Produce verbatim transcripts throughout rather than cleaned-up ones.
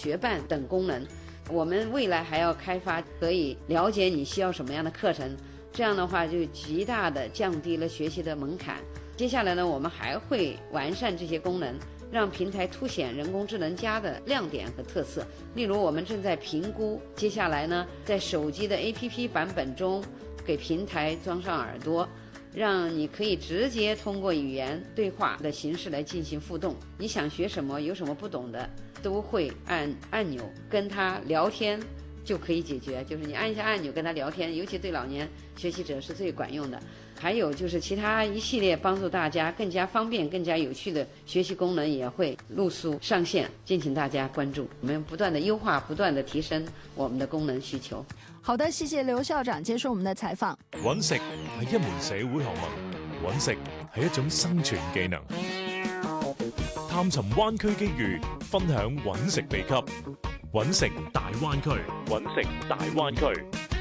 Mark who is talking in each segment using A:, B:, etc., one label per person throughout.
A: 學伴等功能。我們未來還要開發可以了解你需要什麼樣的課程，這樣的話就極大的降低了學習的門檻。接下來呢，我們還會完善這些功能，讓平台凸顯人工智能加的亮點和特色。例如，我們正在評估，接下來呢，在手機的 A P P 版本中，給平台裝上耳朵，讓你可以直接通過語言對話的形式來進行互動。你想學什麼，有什麼不懂的，都會按按鈕跟他聊天就可以解決。就是你按一下按鈕跟他聊天，尤其對老年學習者是最管用的。還有就是其他一系列幫助大家更加方便、更加有趣的學習功能也會陸續上線，敬請大家關注。我們不斷的優化，不斷的提升我們的功能需求。
B: 好的，謝謝劉校長接受我們的採訪。
C: 揾食係一門社會學問，揾食係一種生存技能。探尋灣區機遇，分享揾食秘笈。揾食大灣區，揾食大灣區。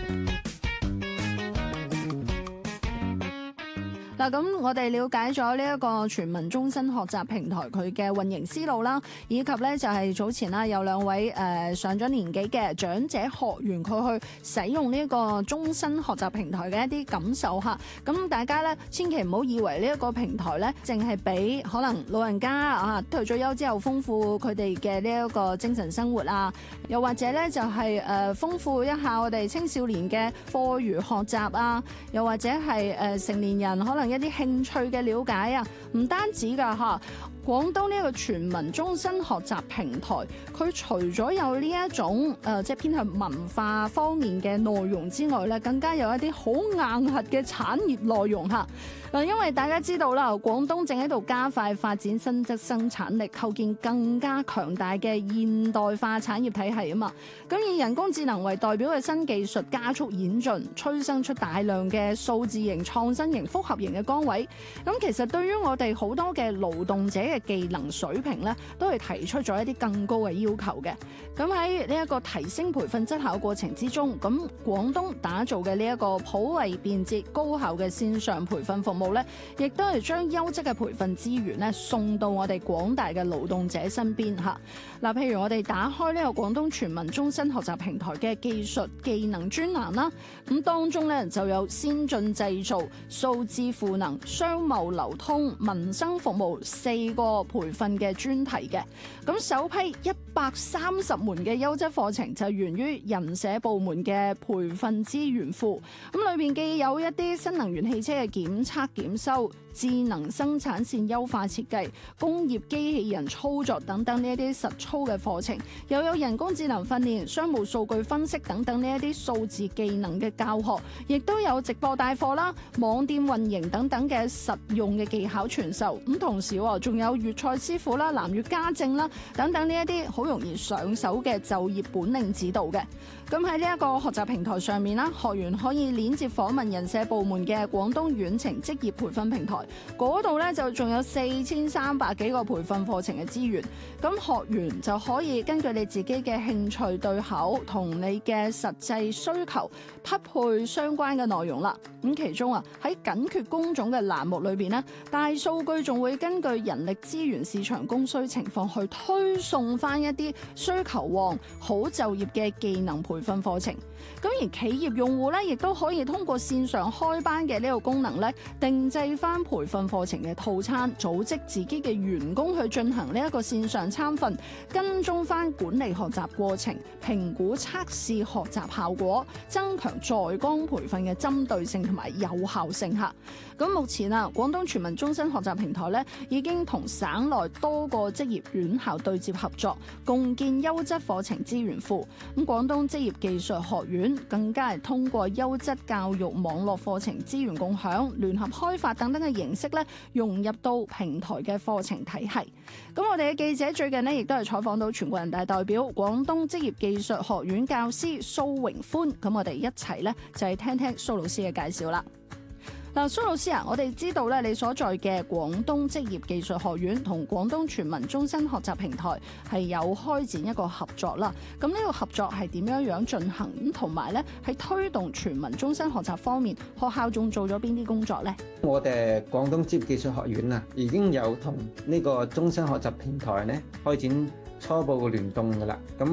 B: 嗱，咁我哋了解咗呢一個全民終身學習平台佢嘅運營思路啦，以及咧就係早前啦有兩位誒、呃、上咗年紀嘅長者學員佢去使用呢一個終身學習平台嘅一啲感受嚇。咁大家咧千祈唔好以為呢一個平台咧淨係俾可能老人家啊退咗休之後豐富佢哋嘅呢一個精神生活啊，又或者咧就係誒豐富一下我哋青少年嘅課餘學習啊，又或者係誒成年人可能一啲興趣嘅了解啊，唔單止㗎嚇。廣東呢一個全民終身學習平台，佢除咗有呢一種誒、呃、即係偏向文化方面嘅內容之外咧，更加有一啲好硬核嘅產業內容嚇。嗱，因為大家知道啦，廣東正喺度加快發展新質生產力，構建更加強大嘅現代化產業體系啊嘛。咁以人工智能為代表嘅新技術加速演進，催生出大量嘅數字型、創新型、複合型嘅崗位。咁其實對於我哋好多嘅勞動者嘅技能水平咧，都係提出咗一啲更高嘅要求嘅。咁喺呢一個提升培訓質效過程之中，咁廣東打造嘅呢一個普惠便捷、高效嘅線上培訓服務咧，亦都係將優質嘅培訓資源咧送到我哋廣大嘅勞動者身邊嚇。嗱，譬如我哋打開呢個廣東全民終身學習平台嘅技術技能專欄啦，咁當中咧就有先進製造、數字賦能、商貿流通、民生服務四個培訓嘅專題嘅。咁首批一百三十門嘅優質課程就源於人社部門嘅培訓資源庫，咁裏邊既有一啲新能源汽車嘅檢測檢修、智能生產線優化設計、工業機器人操作等等呢一啲實操嘅課程，又有人工智能訓練、商務數據分析等等呢一啲數字技能嘅教學，亦都有直播帶貨啦、網店運營等等嘅實用嘅技巧傳授。咁同時仲有粵菜師傅啦、南粵家政啦等等呢一啲好容易上手嘅就業本領指導嘅。咁喺呢一個學習平台上面啦，學員可以鏈接訪問人社部門嘅廣東遠程職業培訓平台，嗰度咧就仲有四千三百幾個培訓課程嘅資源。咁學員就可以根據你自己嘅興趣對口同你嘅實際需求匹配相關嘅內容啦。咁其中啊喺緊缺工種嘅欄目裏邊咧，大數據仲會根據人力資源市場供需情況去推送翻一啲需求旺、好就業嘅技能培訓課程。咁而企業用戶咧，亦都可以通過線上開班嘅呢個功能咧，定製翻培訓課程嘅套餐，組織自己嘅員工去進行呢一個線上參訓，跟蹤翻管理學習過程，評估測試學習效果，增強在崗培訓嘅針對性同埋有效性嚇。咁目前啊，廣東全民終身學習平台咧已經同省內多個職業院校對接合作，共建優質課程資源庫。咁廣東職業技術學院更加係通過優質教育網絡課程資源共享、聯合開發等等嘅形式咧，融入到平台嘅課程體系。咁我哋嘅記者最近呢，亦都係採訪到全國人大代表、廣東職業技術學院教師蘇榮歡。咁我哋一齊咧就係聽聽蘇老師嘅介紹啦。嗱，蘇老師啊，我哋知道咧，你所在嘅廣東職業技術學院同廣東全民終身學習平台係有開展一個合作啦。咁呢個合作係點樣樣進行？咁同埋咧，喺推動全民終身學習方面，學校仲做咗邊啲工作咧？
D: 我哋廣東職業技術學院啊，已經有同呢個終身學習平台咧開展初步嘅聯動噶啦。咁